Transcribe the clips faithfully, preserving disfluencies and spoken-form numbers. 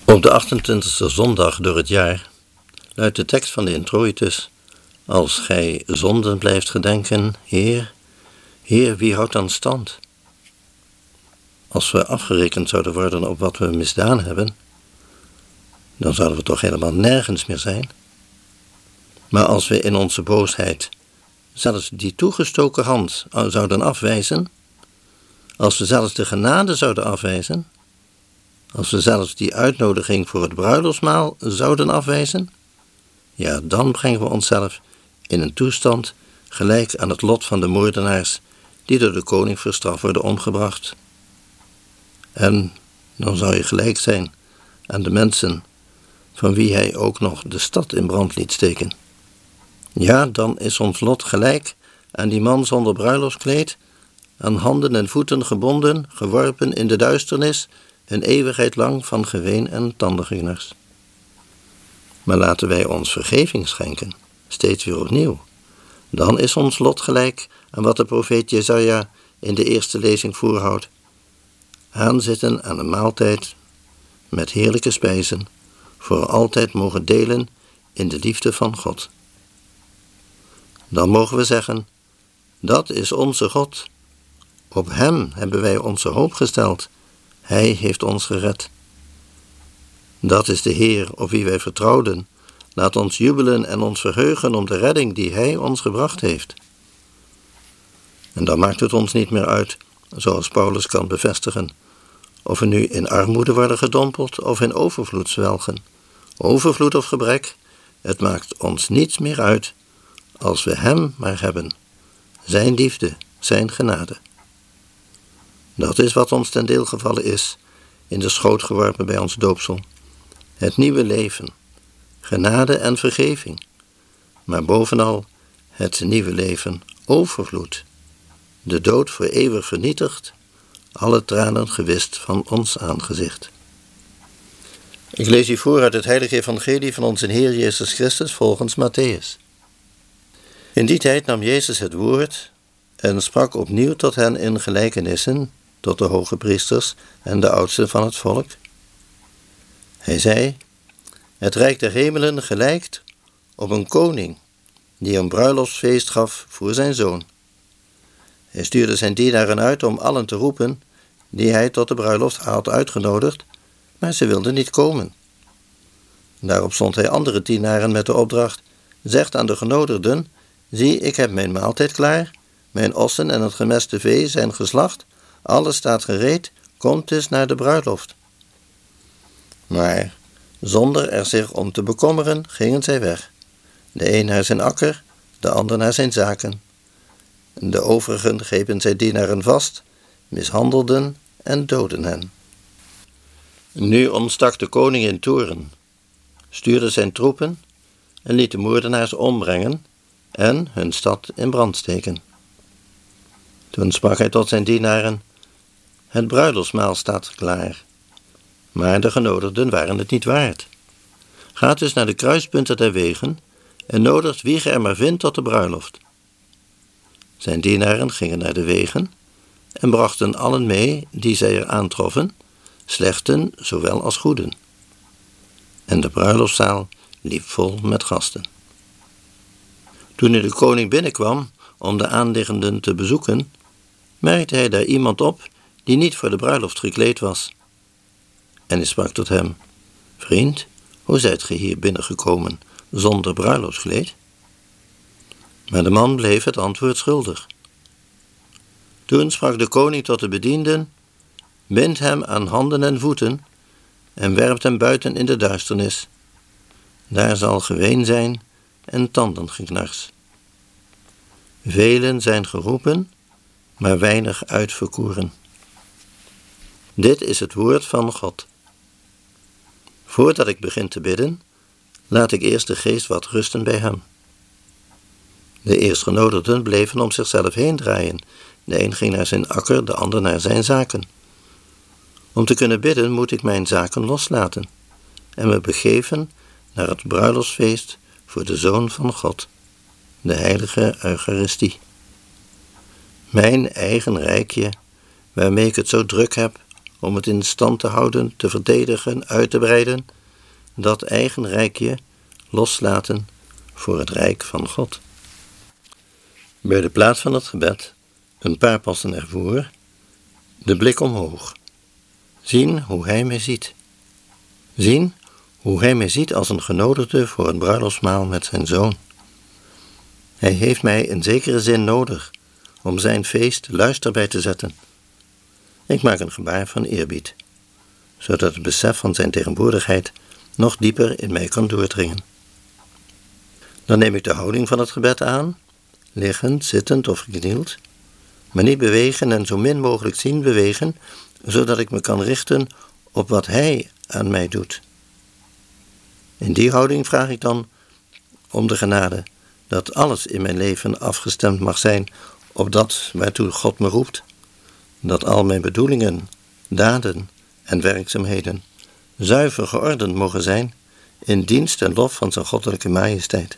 Op de achtentwintigste zondag door het jaar luidt de tekst van de introitus: Als gij zonden blijft gedenken, Heer, Heer, wie houdt dan stand? Als we afgerekend zouden worden op wat we misdaan hebben, dan zouden we toch helemaal nergens meer zijn. Maar als we in onze boosheid zelfs die toegestoken hand zouden afwijzen, als we zelfs de genade zouden afwijzen, als we zelfs die uitnodiging voor het bruiloftsmaal zouden afwijzen, ja, dan brengen we onszelf in een toestand gelijk aan het lot van de moordenaars die door de koning voor straf worden omgebracht. En dan zou je gelijk zijn aan de mensen van wie hij ook nog de stad in brand liet steken. Ja, dan is ons lot gelijk aan die man zonder bruiloftskleed, aan handen en voeten gebonden, geworpen in de duisternis, een eeuwigheid lang van geween en tandengeknars. Maar laten wij ons vergeving schenken, steeds weer opnieuw. Dan is ons lot gelijk aan wat de profeet Jesaja in de eerste lezing voorhoudt. Aanzitten aan een maaltijd met heerlijke spijzen, voor altijd mogen delen in de liefde van God. Dan mogen we zeggen, dat is onze God. Op Hem hebben wij onze hoop gesteld. Hij heeft ons gered. Dat is de Heer op wie wij vertrouwden. Laat ons jubelen en ons verheugen om de redding die Hij ons gebracht heeft. En dan maakt het ons niet meer uit, zoals Paulus kan bevestigen, of we nu in armoede worden gedompeld of in overvloed zwelgen. Overvloed of gebrek, het maakt ons niets meer uit, als we Hem maar hebben. Zijn liefde, zijn genade. Dat is wat ons ten deel gevallen is, in de schoot geworpen bij ons doopsel. Het nieuwe leven, genade en vergeving, maar bovenal het nieuwe leven, overvloed. De dood voor eeuwig vernietigd, alle tranen gewist van ons aangezicht. Ik lees u voor uit het heilige evangelie van onze Heer Jezus Christus volgens Matthäus. In die tijd nam Jezus het woord en sprak opnieuw tot hen in gelijkenissen, tot de hoge priesters en de oudsten van het volk. Hij zei, het rijk der hemelen gelijkt op een koning die een bruiloftsfeest gaf voor zijn zoon. Hij stuurde zijn dienaren uit om allen te roepen die hij tot de bruiloft had uitgenodigd, maar ze wilden niet komen. Daarop zond hij andere dienaren met de opdracht, zegt aan de genodigden, zie, ik heb mijn maaltijd klaar, mijn ossen en het gemeste vee zijn geslacht, alles staat gereed, komt dus naar de bruiloft. Maar zonder er zich om te bekommeren, gingen zij weg. De een naar zijn akker, de ander naar zijn zaken. De overigen grepen zijn dienaren vast, mishandelden en doodden hen. Nu ontstak de koning in toorn, stuurde zijn troepen en liet de moordenaars ombrengen en hun stad in brand steken. Toen sprak hij tot zijn dienaren, het bruiloftsmaal staat klaar, maar de genodigden waren het niet waard. Gaat dus naar de kruispunten der wegen en nodigt wie ge er maar vindt tot de bruiloft. Zijn dienaren gingen naar de wegen en brachten allen mee die zij er aantroffen, slechten zowel als goeden. En de bruiloftszaal liep vol met gasten. Toen nu de koning binnenkwam om de aanliggenden te bezoeken, merkte hij daar iemand op die niet voor de bruiloft gekleed was. En hij sprak tot hem, vriend, hoe zijt ge hier binnengekomen zonder bruiloftskleed? Maar de man bleef het antwoord schuldig. Toen sprak de koning tot de bedienden, bind hem aan handen en voeten en werpt hem buiten in de duisternis. Daar zal geween zijn en tandengeknars. Velen zijn geroepen, maar weinig uitverkoren. Dit is het woord van God. Voordat ik begin te bidden, laat ik eerst de geest wat rusten bij hem. De eerstgenodigden bleven om zichzelf heen draaien. De een ging naar zijn akker, de ander naar zijn zaken. Om te kunnen bidden moet ik mijn zaken loslaten en me begeven naar het bruiloftsfeest voor de Zoon van God, de heilige Eucharistie. Mijn eigen rijkje, waarmee ik het zo druk heb, om het in stand te houden, te verdedigen, uit te breiden, dat eigen rijkje loslaten voor het rijk van God. Bij de plaats van het gebed, een paar passen ervoor, de blik omhoog. Zien hoe hij mij ziet. Zien hoe hij mij ziet als een genodigde voor het bruiloftsmaal met zijn zoon. Hij heeft mij in zekere zin nodig om zijn feest luister bij te zetten. Ik maak een gebaar van eerbied, zodat het besef van zijn tegenwoordigheid nog dieper in mij kan doordringen. Dan neem ik de houding van het gebed aan, liggend, zittend of geknield, maar niet bewegen en zo min mogelijk zien bewegen, zodat ik me kan richten op wat hij aan mij doet. In die houding vraag ik dan om de genade dat alles in mijn leven afgestemd mag zijn op dat waartoe God me roept, dat al mijn bedoelingen, daden en werkzaamheden zuiver geordend mogen zijn in dienst en lof van zijn goddelijke majesteit.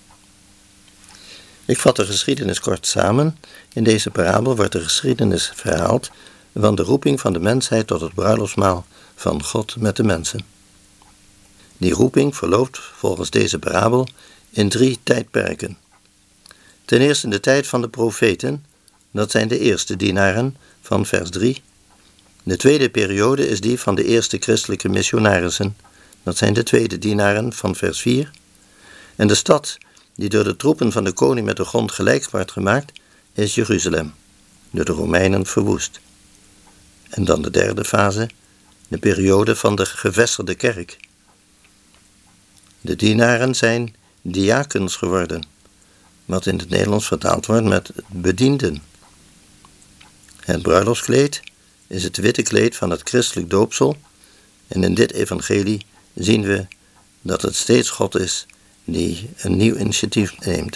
Ik vat de geschiedenis kort samen. In deze parabel wordt de geschiedenis verhaald van de roeping van de mensheid tot het bruiloftsmaal van God met de mensen. Die roeping verloopt volgens deze parabel in drie tijdperken. Ten eerste de tijd van de profeten, dat zijn de eerste dienaren van vers drie. De tweede periode is die van de eerste christelijke missionarissen, dat zijn de tweede dienaren van vers vier. En de stad die door de troepen van de koning met de grond gelijk wordt gemaakt, is Jeruzalem, door de Romeinen verwoest. En dan de derde fase, de periode van de gevestigde kerk. De dienaren zijn diakens geworden, wat in het Nederlands vertaald wordt met bedienden. Het bruiloftskleed is het witte kleed van het christelijk doopsel, en in dit evangelie zien we dat het steeds God is die een nieuw initiatief neemt.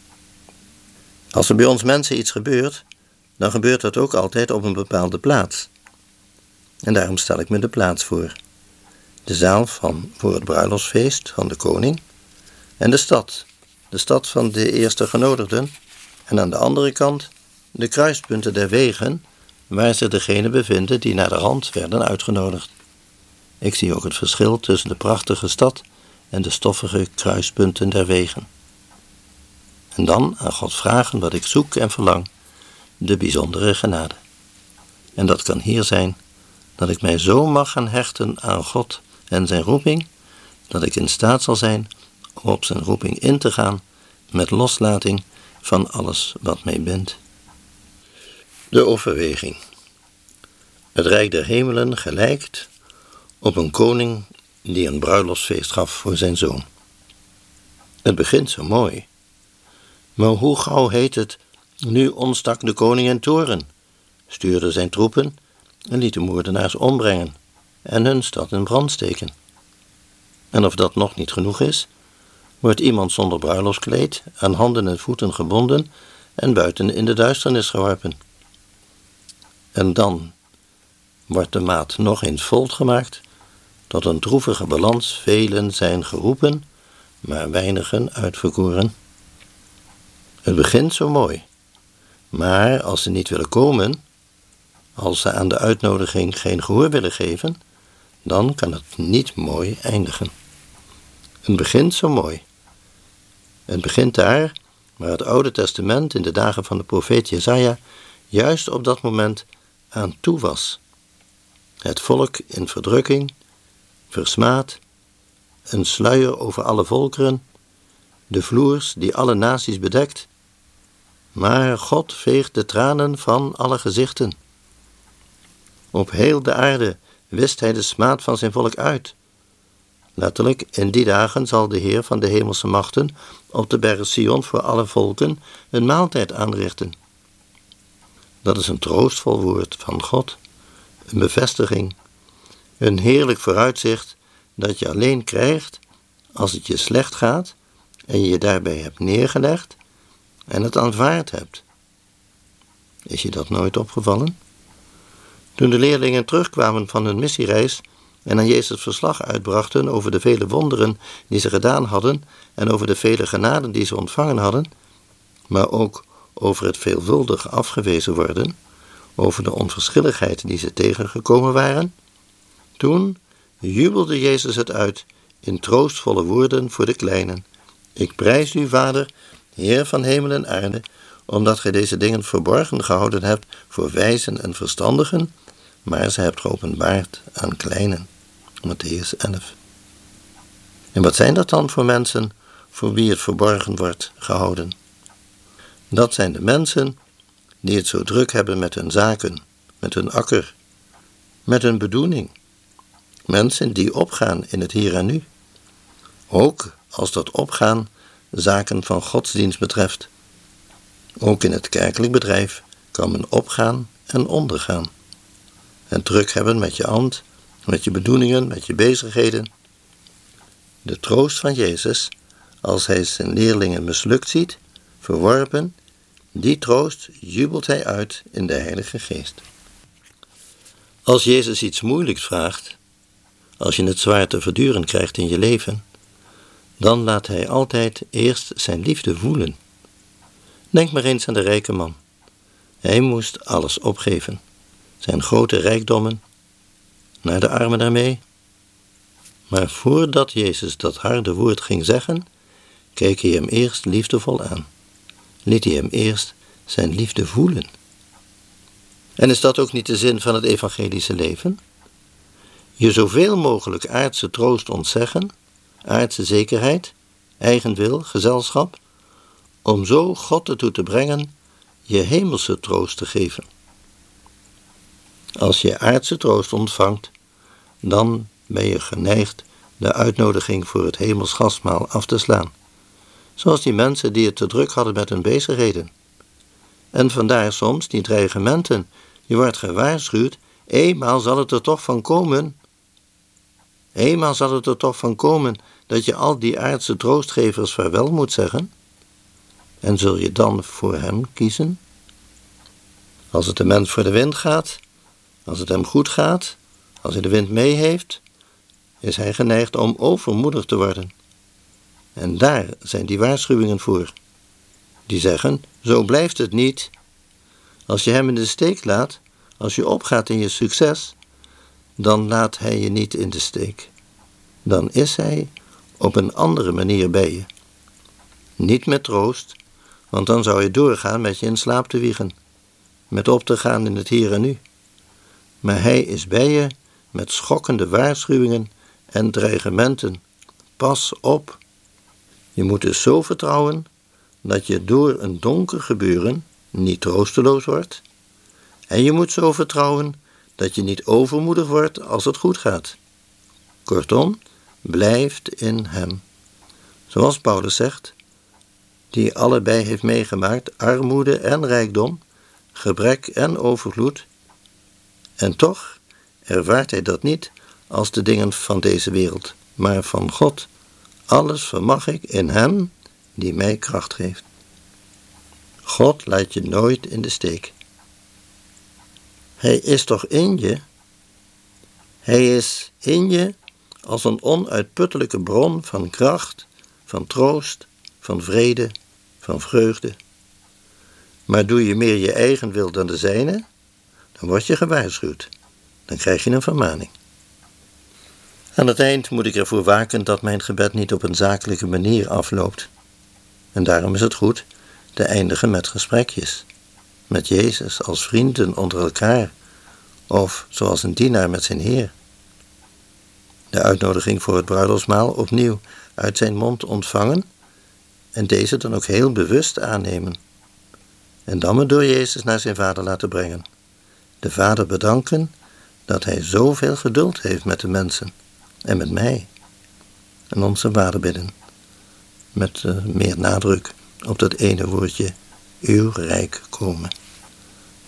Als er bij ons mensen iets gebeurt, dan gebeurt dat ook altijd op een bepaalde plaats. En daarom stel ik me de plaats voor. De zaal van, voor het bruiloftsfeest van de koning en de stad, de stad van de eerste genodigden, en aan de andere kant de kruispunten der wegen, waar zich degenen bevinden die naar de rand werden uitgenodigd. Ik zie ook het verschil tussen de prachtige stad en de stoffige kruispunten der wegen. En dan aan God vragen wat ik zoek en verlang, de bijzondere genade. En dat kan hier zijn, dat ik mij zo mag gaan hechten aan God en zijn roeping, dat ik in staat zal zijn om op zijn roeping in te gaan met loslating van alles wat mij bindt. De overweging. Het Rijk der Hemelen gelijkt op een koning die een bruiloftsfeest gaf voor zijn zoon. Het begint zo mooi. Maar hoe gauw heet het, nu ontstak de koning in toorn, stuurde zijn troepen en liet de moordenaars ombrengen en hun stad in brand steken. En of dat nog niet genoeg is, wordt iemand zonder bruiloftskleed aan handen en voeten gebonden en buiten in de duisternis geworpen. En dan wordt de maat nog eens vol gemaakt, tot een droevige balans. Velen zijn geroepen, maar weinigen uitverkoren. Het begint zo mooi, maar als ze niet willen komen, als ze aan de uitnodiging geen gehoor willen geven, dan kan het niet mooi eindigen. Het begint zo mooi. Het begint daar waar het Oude Testament in de dagen van de profeet Jesaja juist op dat moment aan toe was. Het volk in verdrukking, versmaad, een sluier over alle volkeren, de vloers die alle naties bedekt. Maar God veegt de tranen van alle gezichten. Op heel de aarde wist hij de smaad van zijn volk uit. Letterlijk, in die dagen zal de Heer van de hemelse machten op de berg Sion voor alle volken een maaltijd aanrichten. Dat is een troostvol woord van God, een bevestiging, een heerlijk vooruitzicht dat je alleen krijgt als het je slecht gaat en je je daarbij hebt neergelegd en het aanvaard hebt. Is je dat nooit opgevallen? Toen de leerlingen terugkwamen van hun missiereis en aan Jezus verslag uitbrachten over de vele wonderen die ze gedaan hadden en over de vele genaden die ze ontvangen hadden, maar ook over het veelvuldig afgewezen worden, over de onverschilligheid die ze tegengekomen waren, toen jubelde Jezus het uit in troostvolle woorden voor de kleinen. Ik prijs u, Vader, Heer van hemel en aarde, omdat gij deze dingen verborgen gehouden hebt voor wijzen en verstandigen, maar ze hebt geopenbaard aan kleinen. Mattheüs elf. En wat zijn dat dan voor mensen voor wie het verborgen wordt gehouden? Dat zijn de mensen die het zo druk hebben met hun zaken, met hun akker, met hun bedoeling. Mensen die opgaan in het hier en nu. Ook als dat opgaan zaken van godsdienst betreft. Ook in het kerkelijk bedrijf kan men opgaan en ondergaan. Het druk hebben met je ambt, met je bedoelingen, met je bezigheden. De troost van Jezus, als hij zijn leerlingen mislukt ziet, verworpen, die troost jubelt hij uit in de Heilige Geest. Als Jezus iets moeilijks vraagt, als je het zwaar te verduren krijgt in je leven, dan laat hij altijd eerst zijn liefde voelen. Denk maar eens aan de rijke man. Hij moest alles opgeven. Zijn grote rijkdommen, naar de armen daarmee. Maar voordat Jezus dat harde woord ging zeggen, keek hij hem eerst liefdevol aan. Liet hij hem eerst zijn liefde voelen. En is dat ook niet de zin van het evangelische leven? Je zoveel mogelijk aardse troost ontzeggen, aardse zekerheid, eigenwil, gezelschap, om zo God ertoe te brengen je hemelse troost te geven. Als je aardse troost ontvangt, dan ben je geneigd de uitnodiging voor het hemels gastmaal af te slaan. Zoals die mensen die het te druk hadden met hun bezigheden. En vandaar soms die dreigementen. Je wordt gewaarschuwd, eenmaal zal het er toch van komen. Eenmaal zal het er toch van komen dat je al die aardse troostgevers vaarwel moet zeggen. En zul je dan voor hem kiezen? Als het de mens voor de wind gaat, als het hem goed gaat, als hij de wind mee heeft, is hij geneigd om overmoedig te worden. En daar zijn die waarschuwingen voor. Die zeggen, zo blijft het niet. Als je hem in de steek laat, als je opgaat in je succes, dan laat hij je niet in de steek. Dan is hij op een andere manier bij je. Niet met troost, want dan zou je doorgaan met je in slaap te wiegen, met op te gaan in het hier en nu. Maar hij is bij je met schokkende waarschuwingen en dreigementen. Pas op. Je moet dus zo vertrouwen dat je door een donker gebeuren niet troosteloos wordt. En je moet zo vertrouwen dat je niet overmoedig wordt als het goed gaat. Kortom, blijft in hem. Zoals Paulus zegt, die allebei heeft meegemaakt, armoede en rijkdom, gebrek en overvloed. En toch ervaart hij dat niet als de dingen van deze wereld, maar van God. Alles vermag ik in hem die mij kracht geeft. God laat je nooit in de steek. Hij is toch in je? Hij is in je als een onuitputtelijke bron van kracht, van troost, van vrede, van vreugde. Maar doe je meer je eigen wil dan de zijne, dan word je gewaarschuwd. Dan krijg je een vermaning. Aan het eind moet ik ervoor waken dat mijn gebed niet op een zakelijke manier afloopt. En daarom is het goed te eindigen met gesprekjes. Met Jezus als vrienden onder elkaar. Of zoals een dienaar met zijn Heer. De uitnodiging voor het bruiloftsmaal opnieuw uit zijn mond ontvangen. En deze dan ook heel bewust aannemen. En dan me door Jezus naar zijn Vader laten brengen. De Vader bedanken dat hij zoveel geduld heeft met de mensen. En met mij. En onze Vader bidden. Met uh, meer nadruk op dat ene woordje, uw rijk komen.